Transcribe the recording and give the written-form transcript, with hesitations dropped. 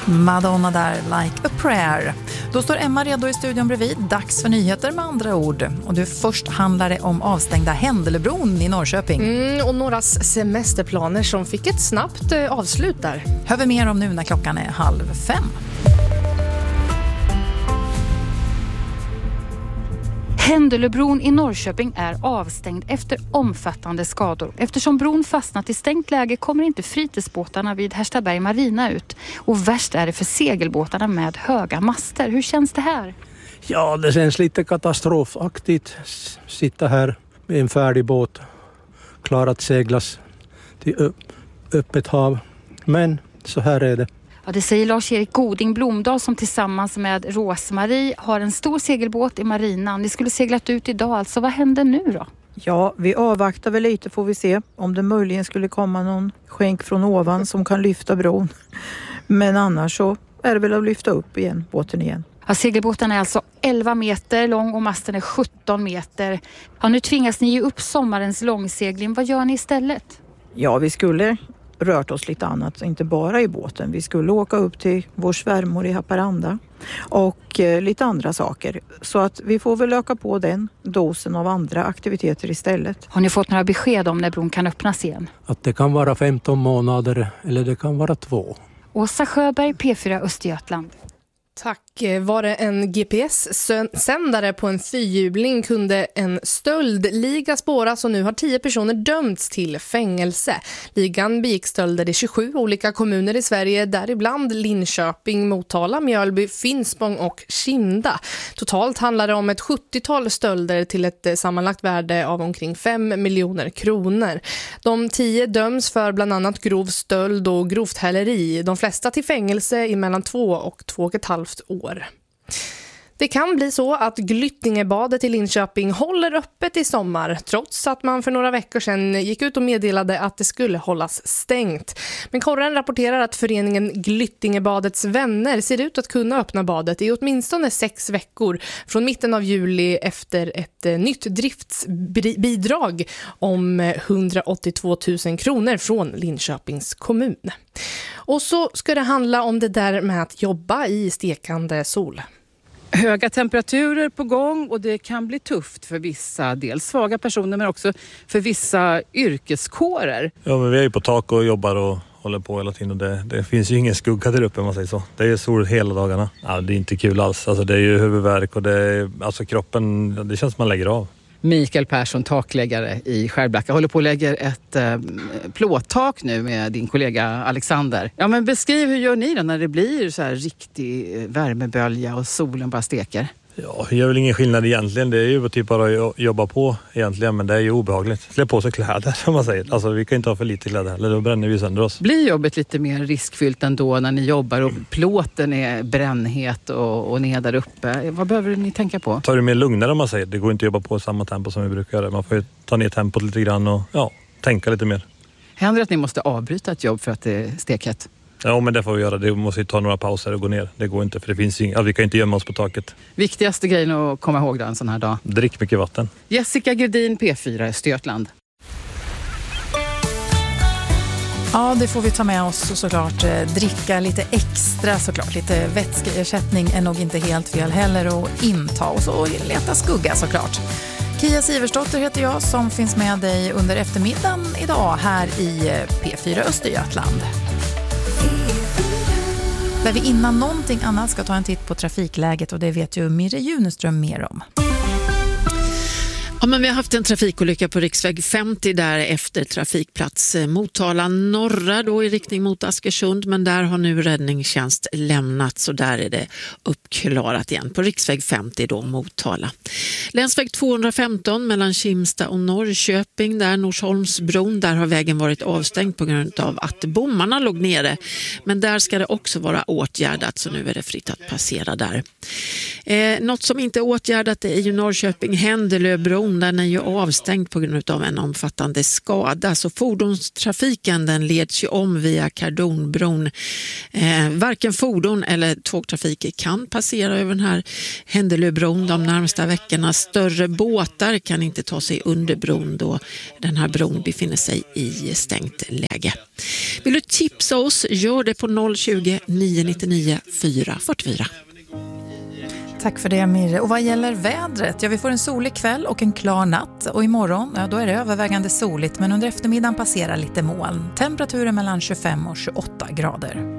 Madonna där, Like a Prayer. Då står Emma redo i studion bredvid. Dags för nyheter med andra ord. Och du, först handlar det om avstängda Händelöbron i Norrköping. Och någras semesterplaner som fick ett snabbt avslut där. Hör vi mer om nu när klockan är 4:30. Händelöbron i Norrköping är avstängd efter omfattande skador. Eftersom bron fastnat i stängt läge kommer inte fritidsbåtarna vid Härstaberg Marina ut. Och värst är det för segelbåtarna med höga master. Hur känns det här? Ja, det känns lite katastrofaktigt. Sitta här med en färdig båt. Klar att seglas till öppet hav. Men så här är det. Ja, det säger Lars-Erik Goding Blomdahl som tillsammans med Rosmarie har en stor segelbåt i marinan. Ni skulle seglat ut idag, alltså vad händer nu då? Ja, vi avvaktar väl lite, får vi se om det möjligen skulle komma någon skänk från ovan som kan lyfta bron. Men annars så är det väl att lyfta upp igen, båten igen. Ja, segelbåten är alltså 11 meter lång och masten är 17 meter. Ja, nu tvingas ni ju upp sommarens långsegling. Vad gör ni istället? Ja, vi skulle rört oss lite annat, inte bara i båten. Vi skulle åka upp till vår svärmor i Haparanda och lite andra saker. Så att vi får väl öka på den dosen av andra aktiviteter istället. Har ni fått några besked om när bron kan öppnas igen? Att det kan vara 15 månader eller det kan vara 2. Åsa Sjöberg, P4 Östergötland. Tack. Var det en GPS-sändare på en fyrhjuling kunde en stöldliga spåras och nu har 10 personer dömts till fängelse. Ligan begick stölder i 27 olika kommuner i Sverige, däribland Linköping, Motala, Mjölby, Finspång och Kinda. Totalt handlar det om ett 70-tal stölder till ett sammanlagt värde av omkring 5 miljoner kronor. De 10 döms för bland annat grov stöld och grovt häleri. De flesta till fängelse i mellan 2 och 2,5 år. Det kan bli så att Glyttingebadet i Linköping håller öppet i sommar trots att man för några veckor sedan gick ut och meddelade att det skulle hållas stängt. Men Korren rapporterar att föreningen Glyttingebadets vänner ser ut att kunna öppna badet i åtminstone 6 veckor från mitten av juli efter ett nytt driftsbidrag om 182 000 kronor från Linköpings kommun. Och så ska det handla om det där med att jobba i stekande sol. Höga temperaturer på gång och det kan bli tufft för vissa, dels svaga personer men också för vissa yrkeskårer. Ja, men vi är ju på tak och jobbar och håller på hela tiden och det finns ju ingen skugga där uppe om man säger så. Det är sol hela dagarna. Ja, det är inte kul alls. Alltså det är ju huvudvärk och det är, alltså kroppen, det känns som man lägger av. Mikael Persson, takläggare i Skärblacka, håller på att lägga ett plåttak nu med din kollega Alexander. Ja, men beskriv, hur gör ni då när det blir så här riktig värmebölja och solen bara steker? Ja, det gör väl ingen skillnad egentligen. Det är ju typ bara att jobba på egentligen, men det är ju obehagligt. Slä på sig kläder som man säger. Alltså vi kan inte ha för lite kläder heller, då bränner vi sönder oss. Blir jobbet lite mer riskfyllt ändå när ni jobbar och plåten är brännhet och ner där uppe? Vad behöver ni tänka på? Ta det mer lugnare om man säger. Det går inte att jobba på samma tempo som vi brukar göra. Man får ju ta ner tempot lite grann och tänka lite mer. Händer det att ni måste avbryta ett jobb för att det är stekhet? Ja, men det får vi göra. Det måste ju ta några pauser och gå ner. Det går inte, för det finns vi kan inte gömma oss på taket. Viktigaste grejen att komma ihåg då en sån här dag? Drick mycket vatten. Jessica Gudin, P4 Östergötland. Ja, det får vi ta med oss och såklart dricka lite extra såklart. Lite vätskeersättning är nog inte helt fel heller att inta och så leta skugga såklart. Kia Siversdotter heter jag som finns med dig under eftermiddagen idag här i P4 Östergötland. Där vi innan någonting annat ska ta en titt på trafikläget och det vet ju Mirre Juneström mer om. Ja, men vi har haft en trafikolycka på riksväg 50 där efter trafikplats Motala norra då i riktning mot Askersund, men där har nu räddningstjänst lämnat så där är det uppklarat igen på riksväg 50 då Motala. Länsväg 215 mellan Kimsta och Norrköping där Norsholmsbron, där har vägen varit avstängd på grund av att bommarna låg nere, men där ska det också vara åtgärdat så nu är det fritt att passera där. Något som inte är åtgärdat är ju Norrköping Händelöbron bron den är ju avstängd på grund av en omfattande skada. Så fordonstrafiken den leds ju om via Kardonbron. Varken fordon eller tågtrafik kan passera över den här Händelöbron de närmsta veckorna. Större båtar kan inte ta sig under bron då den här bron befinner sig i stängt läge. Vill du tipsa oss? Gör det på 020 999 444. Tack för det, Mirre. Och vad gäller vädret? Ja, vi får en solig kväll och en klar natt. Och imorgon, ja, då är det övervägande soligt, men under eftermiddagen passerar lite moln. Temperaturen mellan 25 och 28 grader.